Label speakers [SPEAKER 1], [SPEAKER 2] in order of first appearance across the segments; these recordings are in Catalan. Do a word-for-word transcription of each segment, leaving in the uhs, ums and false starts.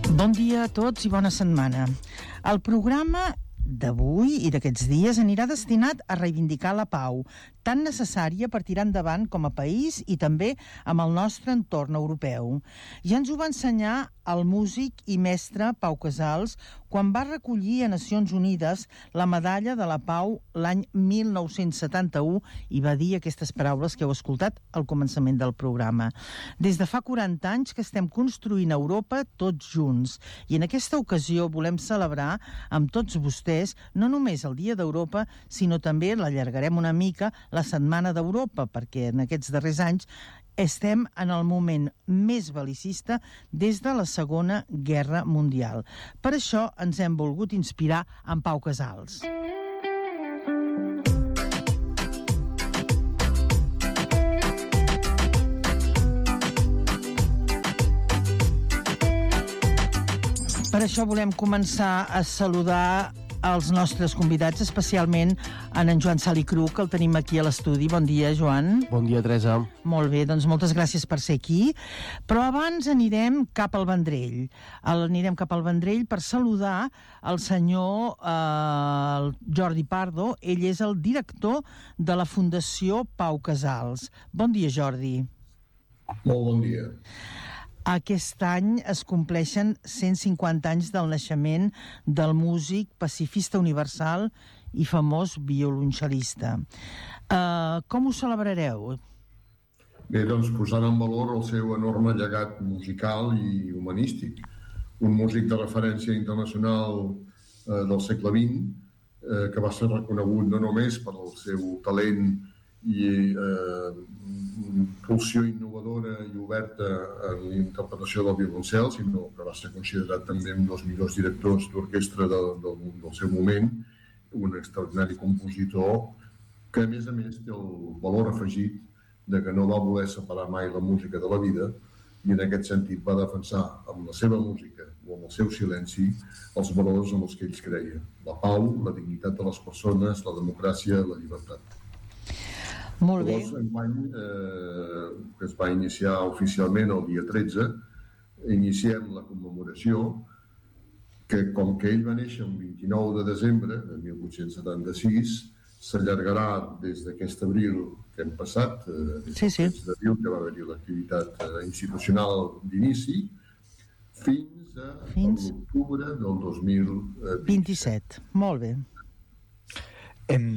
[SPEAKER 1] Bon dia a tots i bona setmana. El programa d'avui i d'aquests dies anirà destinat a reivindicar la pau, tan necessària per tirar endavant com a país i també amb el nostre entorn europeu. Ja ens ho va ensenyar el músic i mestre Pau Casals quan va recollir a Nacions Unides la Medalla de la Pau l'any mil nou-cents setanta-u i va dir aquestes paraules que heu escoltat al començament del programa. Des de fa quaranta anys que estem construint Europa tots junts i en aquesta ocasió volem celebrar amb tots vostès no només el Dia d'Europa, sinó també l'allargarem una mica la Setmana d'Europa, perquè en aquests darrers anys estem en el moment més bel·licista des de la Segona Guerra Mundial. Per això ens hem volgut inspirar en Pau Casals. Per això volem començar a saludar els nostres convidats, especialment en en Joan Salicru, que el tenim aquí a l'estudi. Bon dia, Joan.
[SPEAKER 2] Bon dia, Teresa.
[SPEAKER 1] Molt bé, doncs moltes gràcies per ser aquí. Però abans anirem cap al Vendrell. Anirem cap al Vendrell per saludar el senyor eh, Jordi Pardo. Ell és el director de la Fundació Pau Casals. Bon dia, Jordi.
[SPEAKER 3] Molt bon dia.
[SPEAKER 1] Aquest any es compleixen cent cinquanta anys del naixement del músic pacifista universal i famós violoncel·lista. Uh, com ho celebrareu?
[SPEAKER 3] Bé, doncs posant en valor el seu enorme llegat musical i humanístic. Un músic de referència internacional eh, del segle vint, eh, que va ser reconegut no només per el seu talent i eh, pulsió innovadora i oberta en l'interpretació del violoncel, sinó que va ser considerat també un dels millors directors d'orquestra de, de, del seu moment, un extraordinari compositor que a més a més té el valor afegit de que no va voler separar mai la música de la vida i en aquest sentit va defensar amb la seva música o amb el seu silenci els valors en els que ells creia: la pau, la dignitat de les persones, la democràcia, la llibertat.
[SPEAKER 1] Molt bé.
[SPEAKER 3] Llavors, enguany, eh, que es va iniciar oficialment el dia tretze, iniciem la commemoració que, com que ell va néixer el vint-i-nou de desembre de mil vuit-cents setanta-sis, s'allargarà des d'aquest abril que hem passat, eh, des
[SPEAKER 1] sí, sí.
[SPEAKER 3] d'abril que va haver-hi l'activitat eh, institucional d'inici, fins a
[SPEAKER 1] fins...
[SPEAKER 3] l'octubre del dos mil vint-i-set.
[SPEAKER 1] vint-i-set. Molt bé.
[SPEAKER 2] Em...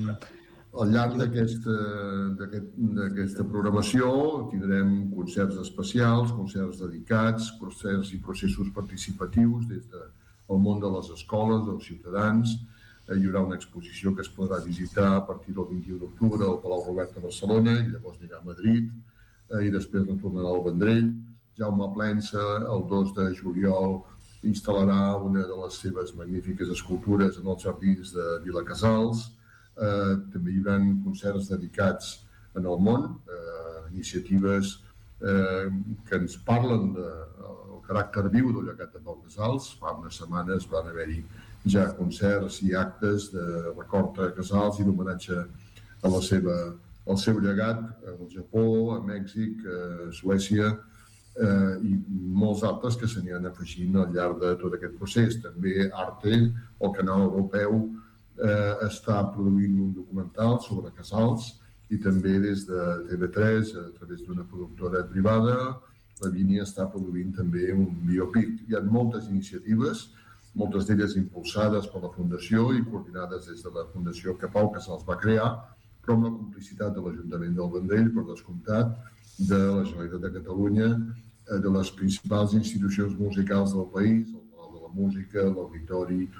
[SPEAKER 3] Al llarg d'aquesta d'aquest, d'aquesta programació tindrem concerts especials, concerts dedicats, concerts i processos participatius des del món de les escoles, dels ciutadans. Hi haurà una exposició que es podrà visitar a partir del vint-i-u d'octubre al Palau Robert de Barcelona i llavors anirà a Madrid i després retornarà al Vendrell. Jaume Plensa, el dos de juliol, instal·larà una de les seves magnífiques escultures en els jardins de Vilacsals. Eh, també hi haurà concerts dedicats en el món, eh, iniciatives eh, que ens parlen del caràcter viu del llegat de Pau Casals. Fa unes setmanes van haver-hi ja concerts i actes de record a Casals i d'homenatge a la seva, al seu llegat al Japó, a Mèxic, a Suècia eh, i molts altres que se n'hi han afegint al llarg de tot aquest procés. També Arte, el canal europeu, Eh, està produint un documental sobre Casals i també des de T V tres, a través d'una productora privada, la Vínia està produint també un biopic. Hi ha moltes iniciatives, moltes d'elles impulsades per la Fundació i coordinades des de la Fundació que Pau Casals va crear, però amb la complicitat de l'Ajuntament del Vendrell, per descomptat, de la Generalitat de Catalunya, de les principals institucions musicals del país, el Palau de la Música, l'Auditori,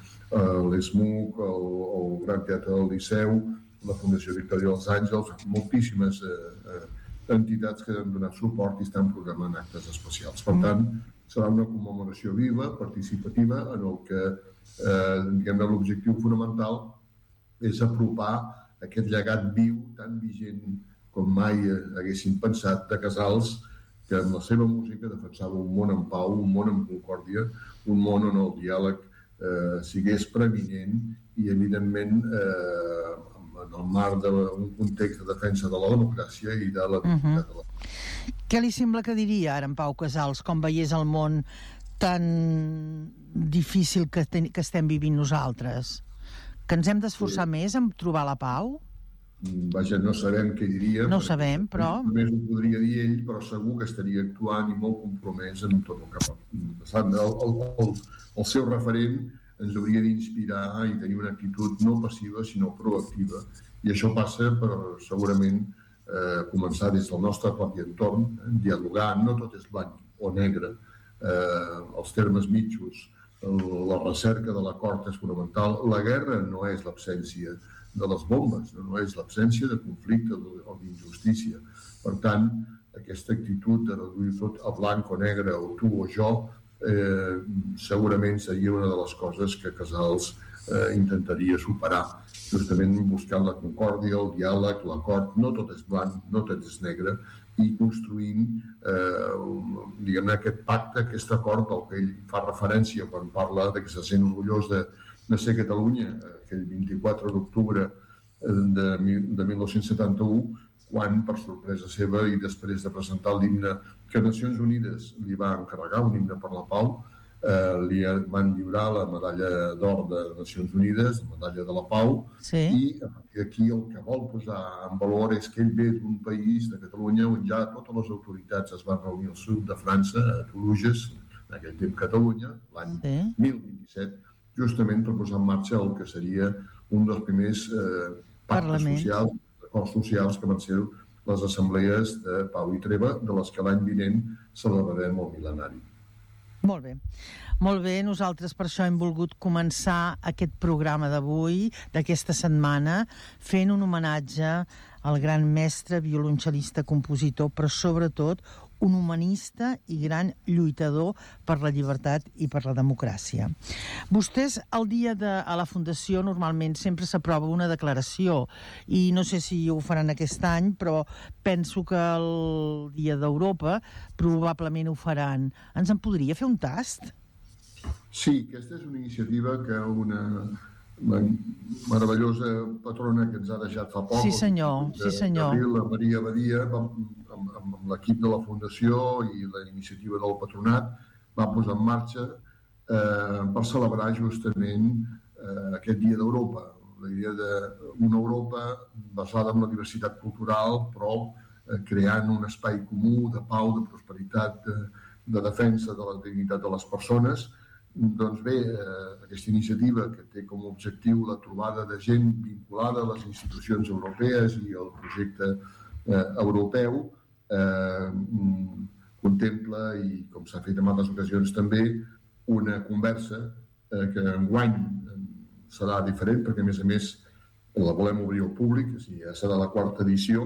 [SPEAKER 3] l'ESMUC, el, el Gran Teatre del Liceu, la Fundació Victòria dels Àngels, moltíssimes eh, entitats que han donat suport i estan programant actes especials. Per tant, serà una commemoració viva, participativa, en el que eh, diguem-ne, l'objectiu fonamental és apropar aquest llegat viu, tan vigent com mai haguessin pensat, de Casals, que amb la seva música defensava un món en pau, un món en concòrdia, un món on el diàleg Eh, sigués preeminent i evidentment eh, en el marc d'un context de defensa de la democràcia i de la dignitat uh-huh. de la...
[SPEAKER 1] Què li sembla que diria ara en Pau Casals com veiés el món tan difícil que, ten, que estem vivint nosaltres? Que ens hem d'esforçar sí. més en trobar la pau?
[SPEAKER 3] Vaja, no sabem què diria.
[SPEAKER 1] No ho sabem, però...
[SPEAKER 3] Només ho podria dir ell, però segur que estaria actuant i molt compromès en tot el que fa. El, el, el, el seu referent ens hauria d'inspirar i tenir una actitud no passiva, sinó proactiva. I això passa per, segurament, eh, començar des del nostre propi entorn, eh, dialogar, no tot és blanc o negre, eh, els termes mitjos, el, la recerca de l'acord és fonamental. La guerra no és l'absència de les bombes, no és l'absència de conflicte o d'injustícia. Per tant, aquesta actitud de reduir tot a blanc o negre, o tu o jo, eh, segurament seria una de les coses que Casals eh, intentaria superar, justament buscant la concòrdia, el diàleg, l'acord. No tot és blanc, no tot és negre, i construint eh, diguem-ne aquest pacte, aquest acord al que ell fa referència quan parla de que se sent orgullós de, de ser Catalunya, aquell vint-i-quatre d'octubre de, de mil nou-cents setanta-u, quan, per sorpresa seva, i després de presentar l'himne que Nacions Unides li va encarregar, un himne per la pau, eh, li van lliurar la medalla d'or de Nacions Unides, la medalla de la pau,
[SPEAKER 1] sí.
[SPEAKER 3] I a partir d'aquí el que vol posar en valor és que ell ve d'un país, de Catalunya, on ja totes les autoritats es van reunir al sud de França, a Toulouse, en aquell temps Catalunya, l'any sí. mil vint-i-set, justament per posar en marxa el que seria un dels primers eh, pactes socials, acords socials que van ser les assemblees de Pau i Treva, de les que l'any vinent celebrarem el mil·lenari.
[SPEAKER 1] Molt bé. Molt bé, nosaltres per això hem volgut començar aquest programa d'avui, d'aquesta setmana, fent un homenatge al gran mestre, violoncel·lista, compositor, però sobretot un humanista i gran lluitador per la llibertat i per la democràcia. Vostès, el dia de a la Fundació, normalment sempre s'aprova una declaració, i no sé si ho faran aquest any, però penso que el dia d'Europa probablement ho faran. Ens en podria fer un tast?
[SPEAKER 3] Sí, aquesta és una iniciativa que una meravellosa patrona que ens ha deixat fa poc,
[SPEAKER 1] sí, senyor. Sí, senyor.
[SPEAKER 3] la Maria Badia, amb, amb, amb l'equip de la Fundació i la iniciativa del patronat, va posar en marxa eh, per celebrar justament eh, aquest Dia d'Europa. La idea d'una Europa basada en la diversitat cultural, però eh, creant un espai comú de pau, de prosperitat, de, de defensa de la dignitat de les persones. Doncs bé, eh, aquesta iniciativa que té com a objectiu la trobada de gent vinculada a les institucions europees i al projecte eh, europeu eh, contempla, i com s'ha fet en altres ocasions també, una conversa eh, que enguany serà diferent perquè, a més a més, la volem obrir al públic, o sigui, ja serà la quarta edició,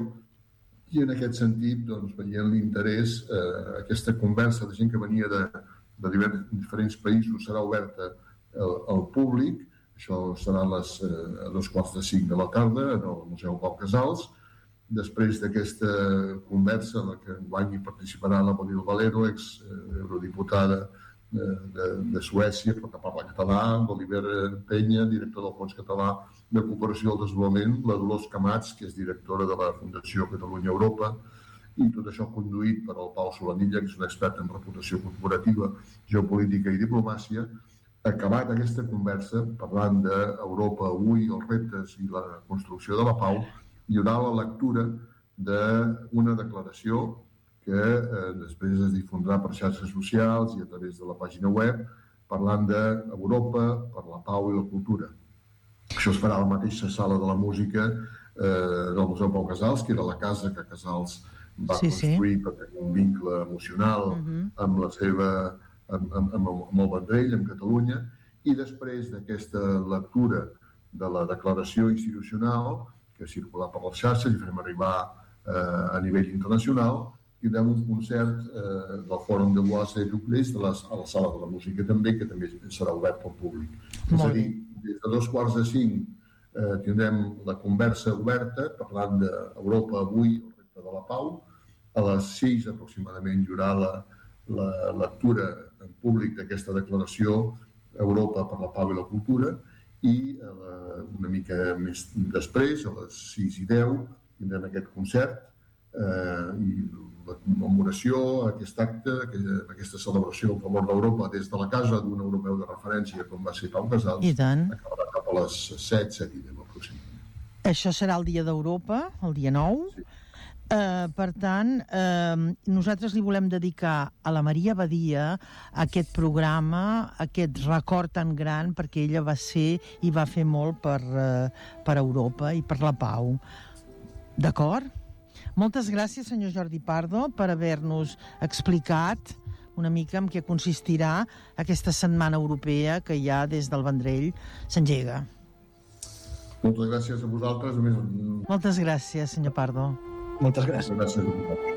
[SPEAKER 3] i en aquest sentit, doncs, veient l'interès, eh, aquesta conversa de gent que venia de de diferents països serà oberta al, al públic. Això serà a les eh, dos quarts de cinc de la tarda en el Museu Pau Casals. Després d'aquesta conversa, en la que enguany hi participarà la Bodil Valero, ex-eurodiputada de, de, de Suècia, però que parla català, l'Oliver Penya, director del Fons Català de Cooperació al Desenvolupament, la Dolors Camats, que és directora de la Fundació Catalunya-Europa, i tot això conduït per el Pau Solanilla, que és un expert en reputació corporativa, geopolítica i diplomàcia. Acabat aquesta conversa, parlant d'Europa avui, els reptes i la construcció de la pau, hi haurà la lectura d'una declaració que eh, després es difondrà per xarxes socials i a través de la pàgina web, parlant d'Europa per la pau i la cultura. Això es farà a la mateixa sala de la música eh, del Museu Pau Casals, que era la casa que Casals va sí, construir sí. per tenir un vincle emocional uh-huh. amb la seva, amb, amb, amb el Vendrell, amb Catalunya, i després d'aquesta lectura de la declaració institucional que circularà per les xarxes i farem arribar eh, a nivell internacional, tindrem un concert eh, del Fòrum de Bois et Ducles a la sala de la música també, que també serà obert al públic. Molt és a dir, des de dos quarts de cinc eh, tindrem la conversa oberta parlant d'Europa avui, de la pau. A les sis aproximadament hi haurà la, la lectura en públic d'aquesta declaració Europa per la pau i la cultura, i la, una mica més després, a les sis i deu, tindrem aquest concert eh, i la commemoració, aquest acte, aquesta celebració en favor d'Europa des de la casa d'un europeu de referència com va ser Pau Casals,
[SPEAKER 1] I tant.
[SPEAKER 3] acabarà cap a les set, set i deu aproximadament.
[SPEAKER 1] Això serà el dia d'Europa, el dia nou.
[SPEAKER 3] Sí.
[SPEAKER 1] Uh, per tant, uh, nosaltres li volem dedicar a la Maria Badia aquest programa, aquest record tan gran, perquè ella va ser i va fer molt per, uh, per Europa i per la pau. D'acord? Moltes gràcies, senyor Jordi Pardo, per haver-nos explicat una mica en què consistirà aquesta setmana europea que ja des del Vendrell s'engega.
[SPEAKER 3] Moltes gràcies a vosaltres. A més...
[SPEAKER 1] Moltes gràcies, senyor Pardo.
[SPEAKER 2] Moltes gràcies.
[SPEAKER 3] Gràcies a vosaltres.